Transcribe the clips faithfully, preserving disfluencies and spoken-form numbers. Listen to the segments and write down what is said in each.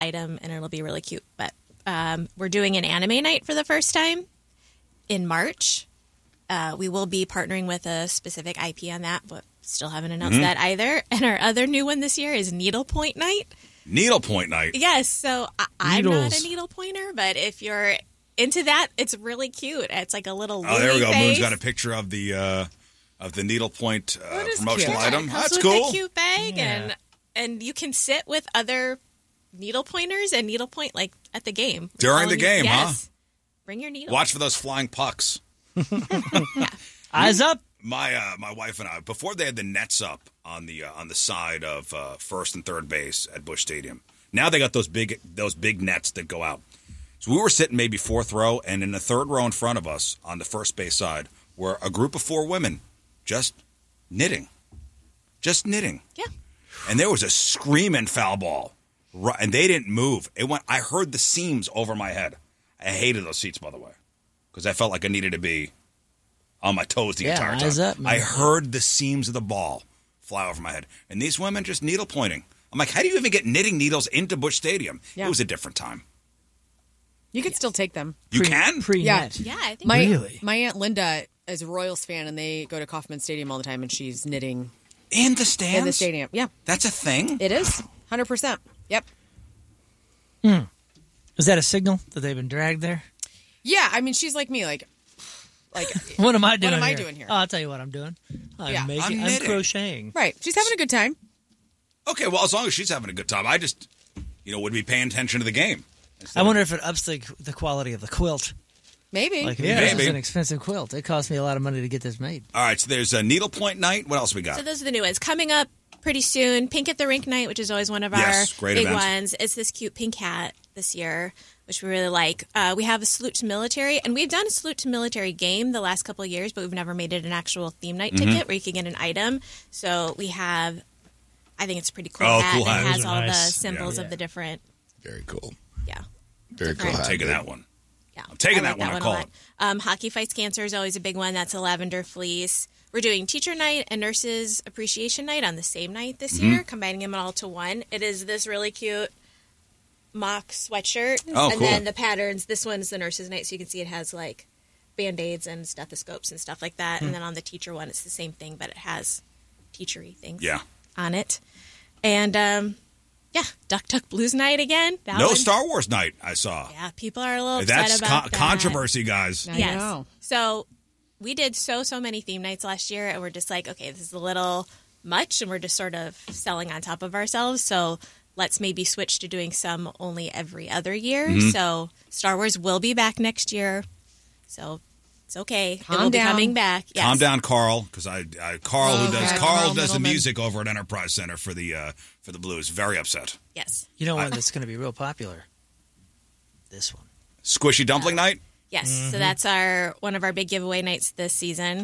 item, and it'll be really cute. But um, we're doing an anime night for the first time in March. Uh, we will be partnering with a specific I P on that, but still haven't announced mm-hmm. that either. And our other new one this year is Needlepoint Night. Needlepoint Night? Yes. So I- I'm not a needle pointer, but if you're into that, it's really cute. It's like a little Oh, there we go. face. Moon's got a picture of the uh, of the needlepoint uh, promotional cute. item. Yeah, it comes That's with cool. a cute bag, Yeah. and and you can sit with other needle pointers and needlepoint like at the game. During the you, game, yes. huh? Bring your needle. Watch for those flying pucks. yeah. Eyes up. My uh, my wife and I, before they had the nets up on the uh, on the side of uh, first and third base at Busch Stadium. Now they got those big those big nets that go out. So we were sitting maybe fourth row, and in the third row in front of us on the first base side were a group of four women just knitting, just knitting. Yeah. And there was a screaming foul ball, right, and they didn't move. It went. I heard the seams over my head. I hated those seats, by the way, because I felt like I needed to be on my toes the Yeah, entire time. eyes up, man. I heard the seams of the ball fly over my head, and these women just needle pointing. I'm like, how do you even get knitting needles into Busch Stadium? Yeah. It was a different time. You could still take them. You Pre- can? Pre-net. Yeah, I think My Really? my Aunt Linda is a Royals fan, and they go to Kauffman Stadium all the time, and she's knitting In the stands? in the stadium. Yeah, That's a thing? it is one hundred percent. Yep. Is that a signal that they've been dragged there? Yeah, I mean, she's like me. Like, like What am I doing? am I here? doing here? Oh, I'll tell you what I'm doing. I'm Yeah. making. I'm I'm, knitting. crocheting. right. She's having a good time. Okay, well, as long as she's having a good time, I just, you know, would be paying attention to the game. I wonder if it ups the the quality of the quilt. Maybe. Like, if Yeah. this is Maybe. an expensive quilt. It cost me a lot of money to get this made. All right, so there's a needlepoint night. What else we got? So those are the new ones coming up pretty soon. Pink at the Rink night, which is always one of Yes, our great big event. ones. It's this cute pink hat this year, which we really like. Uh, we have a salute to military, and we've done a salute to military game the last couple of years, but we've never made it an actual theme night Mm-hmm. ticket where you can get an item. So we have, I think it's a pretty cool Oh, hat. cool hat. It has Those are all nice. the symbols Yeah. of the different, Very cool. yeah. Very cool. Different- I'm hat, taking dude. that one. Yeah, I'm taking I that like one, I a call lot. it. Um, Hockey Fights Cancer is always a big one. That's a lavender fleece. We're doing Teacher Night and Nurses Appreciation Night on the same night this Mm-hmm. year, combining them all to one. It is this really cute mock sweatshirt. Oh, and cool. then the patterns, this one's the Nurses Night, so you can see it has like Band-Aids and stethoscopes and stuff like that. Hmm. And then on the teacher one, it's the same thing, but it has teachery things Yeah. on it. And, um, yeah, Duck Duck Blues Night again. That No one- Star Wars night, I saw. Yeah, people are a little That's upset about con- that. controversy, guys. I Yes. know. So we did so, so many theme nights last year, and we're just like, okay, this is a little much, and we're just sort of selling on top of ourselves. So let's maybe switch to doing some only every other year. Mm-hmm. So Star Wars will be back next year. So it's okay. Calm it will down. be coming back. Yes. Calm down, Carl, because I, I Carl Oh, who does God, Carl Carl does the Middleman. music over at Enterprise Center for the uh, for the Blues. Very upset. Yes. You know one that's going to be real popular? This one. Squishy dumpling night. Yes. Mm-hmm. So that's our one of our big giveaway nights this season.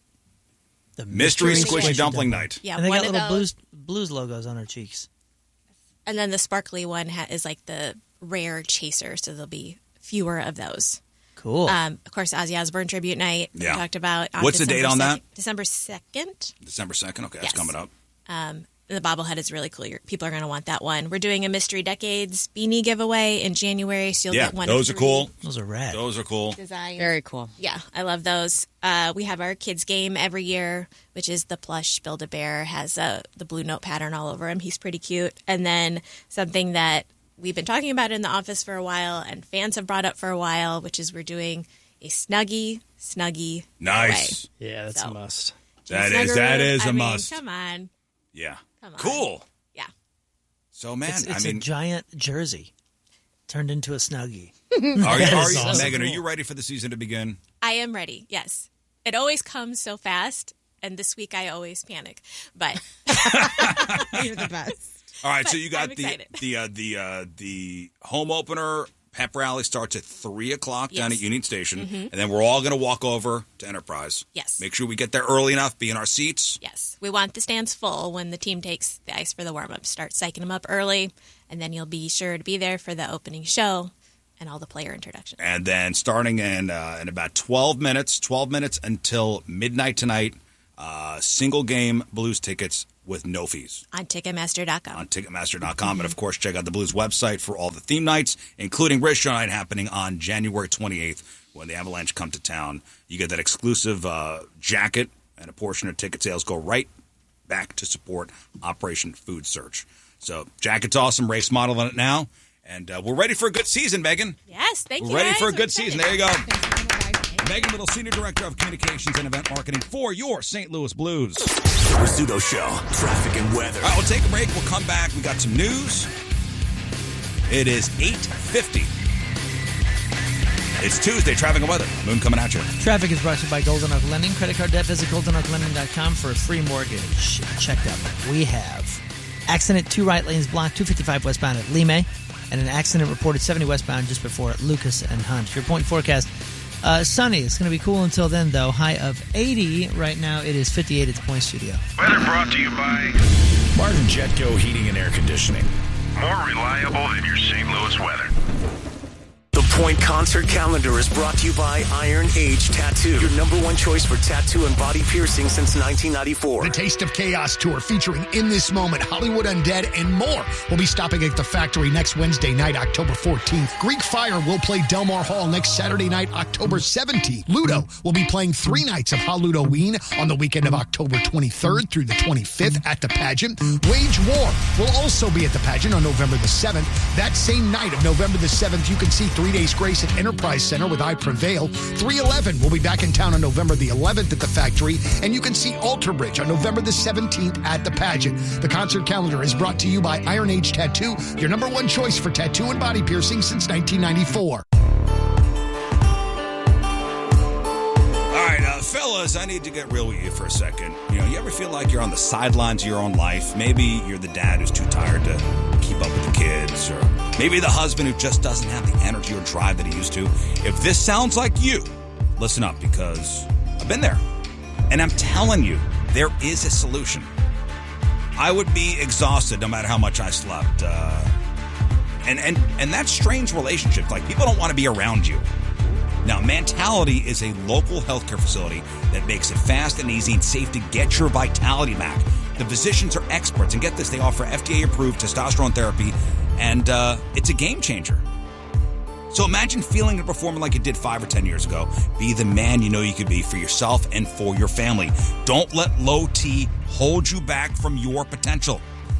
The Mystery squishy dumpling night. Yeah, And they one got of little those. blues blues logos on their cheeks. And then the sparkly one ha- is like the rare chaser, so there'll be fewer of those. Cool. Um, of course, Ozzy Osbourne tribute night that Yeah. we talked about. on What's the December date on that? second December second. December second. Okay, Yes. that's coming up. Um, the bobblehead is really cool. You're, people are going to want that one. We're doing a Mystery Decades beanie giveaway in January, so you'll Yeah, get one those of are three cool. Those are rad. Those are cool. designs. Very cool. Yeah, I love those. Uh, we have our kids game every year, which is the plush Build-A-Bear. Has uh, the blue note pattern all over him. He's pretty cute. And then something that we've been talking about in the office for a while and fans have brought up for a while, which is we're doing a Snuggie, Snuggie Nice. Yeah, that's So- a must. That is that Snuggeroo. is a I mean, must. Come on. Yeah. Come on. Cool. Yeah. So man, It's, it's I mean, a giant jersey turned into a Snuggie. are you, That are is you awesome. Megan? Are you ready for the season to begin? I am ready. Yes. It always comes so fast. And this week I always panic. But You're the best. All right, But so you got I'm the excited. the uh, the uh, the home opener pep rally starts at three o'clock down Yes. at Union Station, Mm-hmm. and then we're all going to walk over to Enterprise. Yes. Make sure we get there early enough, be in our seats. yes, we want the stands full when the team takes the ice for the warm up. Start psyching them up early. And then you'll be sure to be there for the opening show and all the player introductions. And then starting in uh, in about twelve minutes, twelve minutes until midnight tonight, uh, single game Blues tickets with no fees. On Ticketmaster dot com. On Ticketmaster dot com. Mm-hmm. And, of course, check out the Blues website for all the theme nights, including Race Show Night happening on January twenty-eighth when the Avalanche come to town. You get that exclusive uh, jacket, and a portion of ticket sales go right back to support Operation Food Search. So, jacket's awesome. Race model on it now. And uh, we're ready for a good season, Megan. Yes, thank we're you. We're ready guys. for a We're good excited. season. There you go. Megan Little, Senior Director of Communications and Event Marketing for your Saint Louis Blues. The Rizzuto Show, traffic and weather. All right, we'll take a break. We'll come back. We got some news. It is eight fifty. It's Tuesday, traffic and weather. Moon coming at you. Traffic is brought to you by Golden Oak Lending. Credit card debt, visit golden oak lending dot com for a free mortgage. Checked up. We have accident, two right lanes blocked, two fifty-five westbound at Lime, and an accident reported seventy westbound just before Lucas and Hunt. Your point forecast, uh, sunny. It's going to be cool until then, though. High of eighty. Right now, it is fifty-eight at the Point Studio. Weather brought to you by Martin Jetco Heating and Air Conditioning. more reliable than your Saint Louis weather. The Point Concert Calendar is brought to you by Iron Age Tattoo, your number one choice for tattoo and body piercing since nineteen ninety-four. The Taste of Chaos Tour featuring In This Moment, Hollywood Undead, and more will be stopping at the Factory next Wednesday night, October fourteenth. Greek Fire will play Delmar Hall next Saturday night, October seventeenth. Ludo will be playing three nights of Halloween on the weekend of October twenty-third through the twenty-fifth at the Pageant. Wage War will also be at the Pageant on November the seventh. That same night of November the seventh, you can see Three Days Grace at Enterprise Center with I Prevail. three eleven will be back in town on November the eleventh at the Factory, and you can see Alter Bridge on November the seventeenth at the Pageant. The concert calendar is brought to you by Iron Age Tattoo, your number one choice for tattoo and body piercing since nineteen ninety-four. All right, uh, fellas, I need to get real with you for a second. You know, you ever feel like you're on the sidelines of your own life? Maybe you're the dad who's too tired to keep up with the kids, or maybe the husband who just doesn't have the energy or drive that he used to. If this sounds like you, listen up, because I've been there. And I'm telling you, there is a solution. I would be exhausted no matter how much I slept. Uh, and, and, and that's strange relationships. Like, people don't want to be around you. Now, Mentality is a local healthcare facility that makes it fast and easy and safe to get your vitality back. The physicians are experts, and get this, they offer F D A-approved testosterone therapy, and uh, it's a game changer. So imagine feeling and performing like you did five or ten years ago. Be the man you know you could be for yourself and for your family. Don't let low T hold you back from your potential.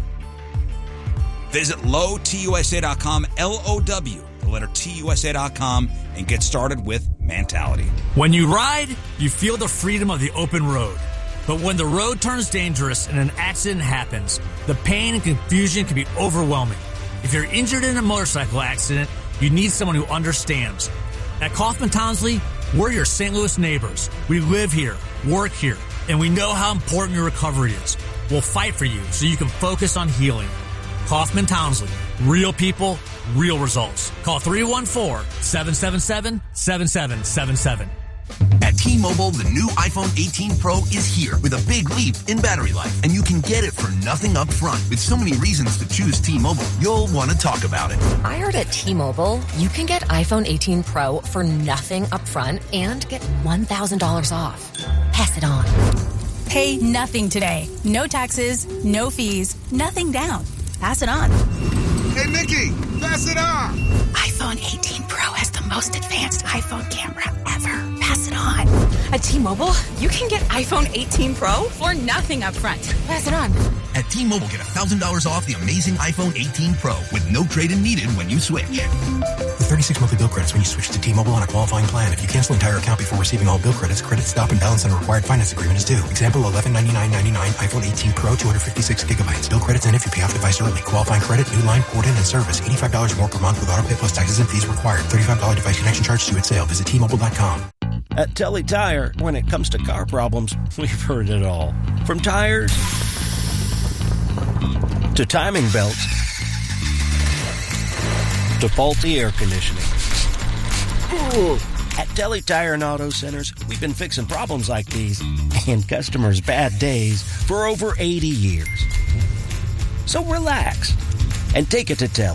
Visit low t u s a dot com, L O W, the letter T U S A dot com, and get started with Mentality. When you ride, you feel the freedom of the open road. But when the road turns dangerous and an accident happens, the pain and confusion can be overwhelming. If you're injured in a motorcycle accident, you need someone who understands. At Kaufman Townsley, we're your Saint Louis neighbors. We live here, work here, and we know how important your recovery is. We'll fight for you so you can focus on healing. Kaufman Townsley, real people, real results. Call three one four, seven seven seven, seven seven seven seven. At T-Mobile, the new iPhone eighteen Pro is here with a big leap in battery life, and you can get it for nothing up front. With so many reasons to choose T-Mobile, you'll want to talk about it. I heard at T-Mobile, you can get iPhone eighteen Pro for nothing up front and get one thousand dollars off. Pass it on. Pay nothing today. No taxes, no fees, nothing down. Pass it on. Hey, Nikki, pass it on. iPhone eighteen Pro has the most advanced iPhone camera ever. Pass it on. At T-Mobile, you can get iPhone eighteen Pro for nothing up front. Pass it on. At T-Mobile, get one thousand dollars off the amazing iPhone eighteen Pro with no trade-in needed when you switch. With thirty-six monthly bill credits when you switch to T-Mobile on a qualifying plan. If you cancel entire account before receiving all bill credits, credit stop and balance on a required finance agreement is due. Example, eleven ninety-nine ninety-nine iPhone eighteen Pro, two hundred fifty-six gigabytes. Bill credits in if you pay off device early. Qualifying credit, new line, port in, and service. eighty-five dollars more per month with auto pay plus taxes and fees required. thirty-five dollars device connection charge due at sale. Visit T Mobile dot com. At Telly Tire, when it comes to car problems, we've heard it all. From tires to timing belts to faulty air conditioning. Ooh. At Telly Tire and Auto Centers, we've been fixing problems like these and customers' bad days for over eighty years. So relax and take it to Telly.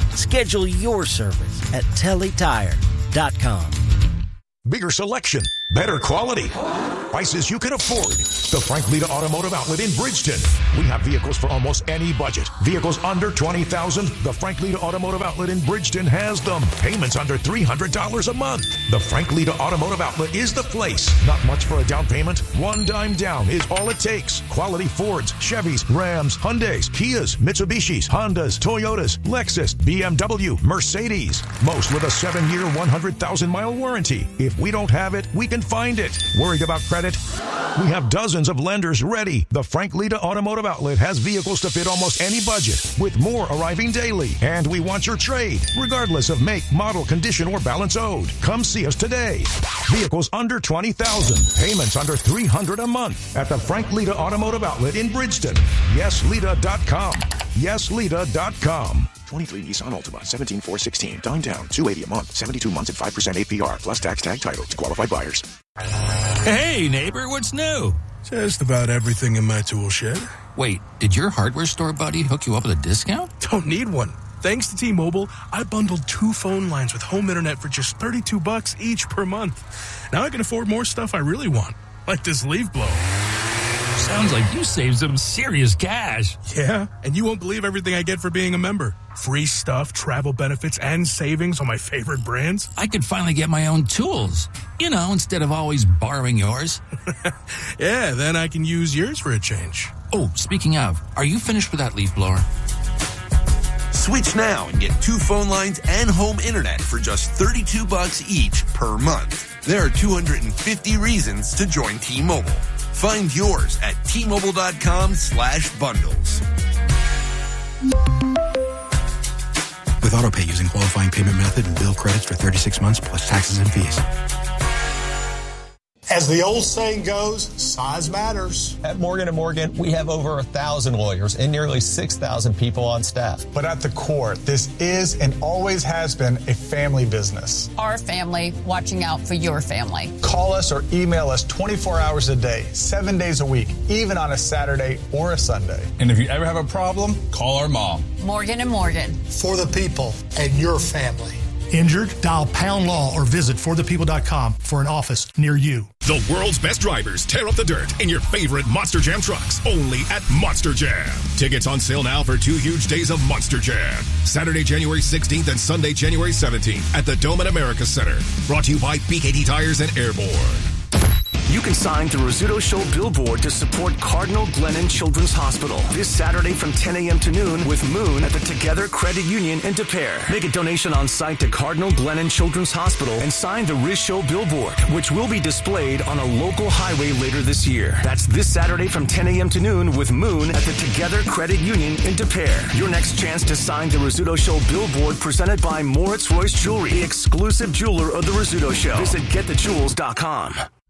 Schedule your service at telly tire dot com. Bigger selection, better quality, prices you can afford. The Frank Lita Automotive Outlet in Bridgeton. We have vehicles for almost any budget. Vehicles under twenty thousand dollars. The Frank Lita Automotive Outlet in Bridgeton has them. Payments under three hundred dollars a month. The Frank Lita Automotive Outlet is the place. Not much for a down payment. One dime down is all it takes. Quality Fords, Chevys, Rams, Hyundais, Kias, Mitsubishis, Hondas, Toyotas, Lexus, B M W, Mercedes. Most with a seven-year, one hundred thousand mile warranty. If we don't have it, we can find it. Worried about credit? We have dozens of lenders ready. The Frank Lita Automotive Outlet has vehicles to fit almost any budget, with more arriving daily. And we want your trade, regardless of make, model, condition, or balance owed. Come see us today. Vehicles under twenty thousand dollars. Payments under three hundred dollars a month at the Frank Lita Automotive Outlet in Bridgeton. yes lita dot com. yes lita dot com. twenty-three Nissan Altima, seventeen four sixteen. Dime down, two hundred eighty dollars a month, seventy-two months at five percent A P R, plus tax tag title to qualified buyers. Hey, neighbor, what's new? Just about everything in my tool shed. Wait, did your hardware store buddy hook you up with a discount? Don't need one. Thanks to T-Mobile, I bundled two phone lines with home internet for just thirty-two bucks each per month. Now I can afford more stuff I really want, like this leaf blower. Sounds like you saved some serious cash. Yeah, and you won't believe everything I get for being a member. Free stuff, travel benefits, and savings on my favorite brands. I could finally get my own tools, you know, instead of always borrowing yours. Yeah, then I can use yours for a change. Oh, speaking of, are you finished with that leaf blower? Switch now and get two phone lines and home internet for just thirty-two bucks each per month. There are two hundred fifty reasons to join T-Mobile. Find yours at T-Mobile.com slash bundles. With AutoPay using qualifying payment method and bill credits for thirty-six months plus taxes and fees. As the old saying goes, size matters. At Morgan and Morgan, we have over a thousand lawyers and nearly six thousand people on staff. But at the core, this is and always has been a family business. Our family watching out for your family. Call us or email us twenty-four hours a day, seven days a week, even on a Saturday or a Sunday. And if you ever have a problem, call our mom. Morgan and Morgan. For the people and your family. Injured? Dial Pound Law or visit for the people dot com for an office near you. The world's best drivers tear up the dirt in your favorite Monster Jam trucks, only at Monster Jam. Tickets on sale now for two huge days of Monster Jam. Saturday, January sixteenth and Sunday, January seventeenth at the Dome at America Center. Brought to you by B K T Tires and Airborne. You can sign the Rizzuto Show billboard to support Cardinal Glennon Children's Hospital this Saturday from ten a.m. to noon with Moon at the Together Credit Union in De Pere. Make a donation on site to Cardinal Glennon Children's Hospital and sign the Riz Show billboard, which will be displayed on a local highway later this year. That's this Saturday from ten a.m. to noon with Moon at the Together Credit Union in De Pere. Your next chance to sign the Rizzuto Show billboard presented by Moritz Royce Jewelry, the exclusive jeweler of the Rizzuto Show. Visit get the jewels dot com.